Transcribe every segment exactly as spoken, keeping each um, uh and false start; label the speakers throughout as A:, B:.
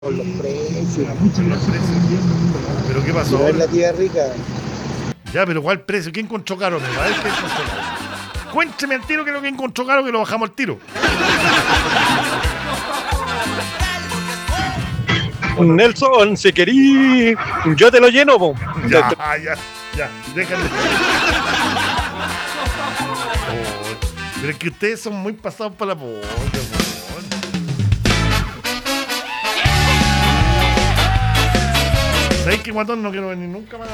A: Con los precios.
B: Con los precios. ¿Pero qué pasó?
A: No es la tía rica.
B: Ya, pero ¿cuál precio? ¿Quién encontró caro? Me va a ver qué encontró caro. Cuénteme al tiro que lo que encontró caro, que lo bajamos al tiro.
C: Nelson, si querí, yo te lo lleno, po.
B: Ya, ya, ya, déjame. Oh, pero es que ustedes son muy pasados para la polla, po. ¿Sabes qué, guatón? No quiero venir nunca más.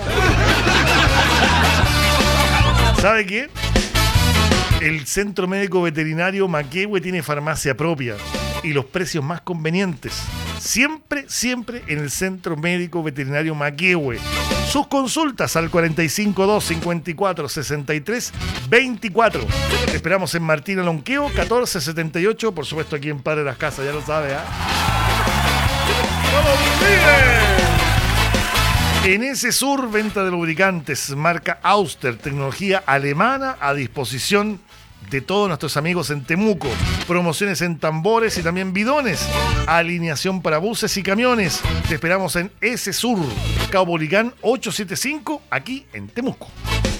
B: ¿Sabe qué? El Centro Médico Veterinario Maquehue tiene farmacia propia y los precios más convenientes. Siempre, siempre en el Centro Médico Veterinario Maquehue. Sus consultas al cuarenta y cinco dos cincuenta y cuatro sesenta y tres veinticuatro. Te esperamos en Martín Alonqueo, catorce setenta y ocho. Por supuesto, aquí en Padre Las Casas, ya lo sabe, ¿ah? ¡No lo olvides! En ese sur, venta de lubricantes, marca Auster, tecnología alemana a disposición de todos nuestros amigos en Temuco. Promociones en tambores y también bidones. Alineación para buses y camiones. Te esperamos en ese sur, Caupolicán ochocientos setenta y cinco, aquí en Temuco.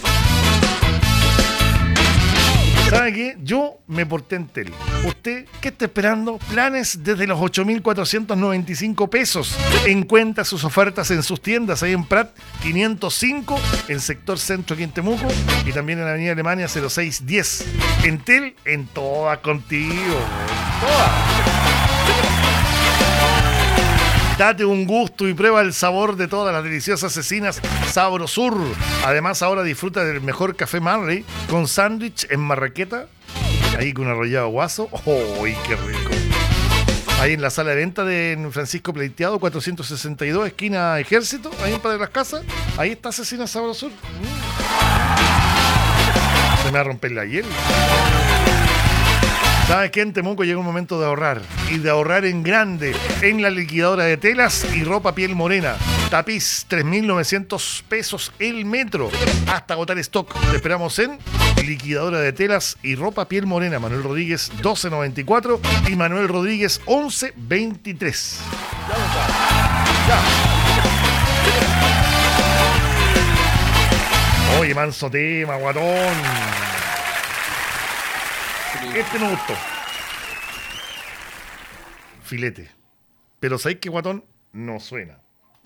B: ¿Sabe qué? Yo me porté en Tel. ¿Usted qué está esperando? Planes desde los ocho mil cuatrocientos noventa y cinco pesos. Encuentra sus ofertas en sus tiendas, ahí en Prat quinientos cinco, en sector centro aquí en Temuco, y también en la avenida Alemania cero seis diez. En Tel, en todas contigo. En todas. Date un gusto y prueba el sabor de todas las deliciosas cecinas Sabrosur. Además, ahora disfruta del mejor café Marley con sándwich en marraqueta, ahí con arrollado guaso. ¡Uy, qué rico! Ahí en la sala de venta de Francisco Pleiteado, cuatrocientos sesenta y dos, esquina Ejército, ahí en Padre Las Casas. Ahí está Cecina Sabrosur. Mm. Se me va a romper la hiel. ¿Sabes qué? En Temuco llega un momento de ahorrar, y de ahorrar en grande, en la liquidadora de telas y ropa piel morena. Tapiz, tres mil novecientos pesos el metro, hasta agotar stock. Te esperamos en liquidadora de telas y ropa piel morena. Manuel Rodríguez, doce noventa y cuatro, y Manuel Rodríguez, once veintitrés. Ya. Oye, manso tema, guatón. Este me gustó. Filete. Pero ¿sabéis que, guatón? No suena.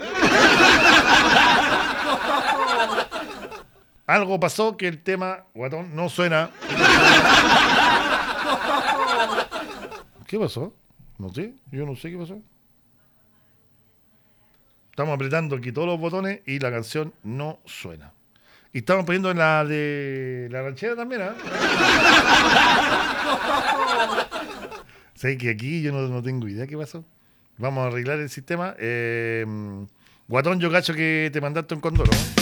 B: Algo pasó que el tema, guatón, no suena. ¿Qué pasó? No sé, yo no sé qué pasó. Estamos apretando aquí todos los botones y la canción no suena. Y estamos poniendo en la de la ranchera también, ¿ah? ¿eh? ¿Sabes que aquí yo no, no tengo idea qué pasó? Vamos a arreglar el sistema. Eh, guatón, yo cacho que te mandaste un condoro.